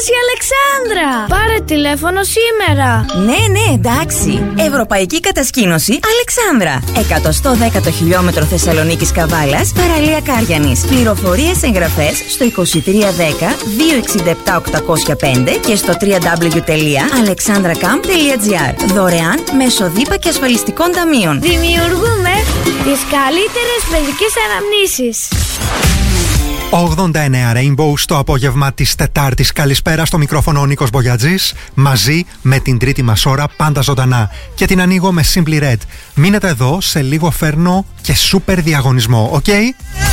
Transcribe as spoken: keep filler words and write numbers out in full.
Η Αλεξάνδρα! Πάρε τηλέφωνο σήμερα! Ναι, ναι, εντάξει. Ευρωπαϊκή κατασκήνωση Αλεξάνδρα. εκατόν δέκα χιλιόμετρο Θεσσαλονίκης Καβάλας, παραλία Κάριανης. Πληροφορίες εγγραφές στο είκοσι τρία δέκα δύο εξήντα επτά οκτακόσια πέντε και στο double-u double-u double-u τελεία alexandracamp τελεία gr. Δωρεάν μέσω ΔΥΠΑ και ασφαλιστικών ταμείων. Δημιουργούμε τις καλύτερες παιδικές αναμνήσεις. ογδόντα εννέα Rainbow στο απόγευμα της Τετάρτης. Καλησπέρα, στο μικρόφωνο ο Νίκος Μπογιατζής, μαζί με την τρίτη μας ώρα πάντα ζωντανά. Και την ανοίγω με Simply Red. Μείνετε εδώ, σε λίγο φέρνω και σούπερ διαγωνισμό, οκ? Okay?